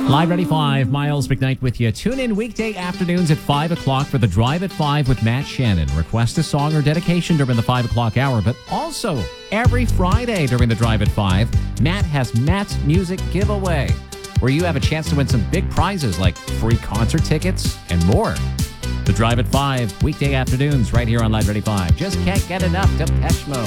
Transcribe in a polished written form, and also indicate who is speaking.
Speaker 1: Live Ready 5, Miles McKnight with you. Tune in weekday afternoons at 5 o'clock for the Drive at 5 with Matt Shannon. Request a song or dedication during the 5 o'clock hour, but also every Friday during the Drive at 5, Matt has Matt's Music Giveaway, where you have a chance to win some big prizes like free concert tickets and more. The Drive at 5, weekday afternoons right here on Live Ready 5. Just can't get enough Depeche Mode.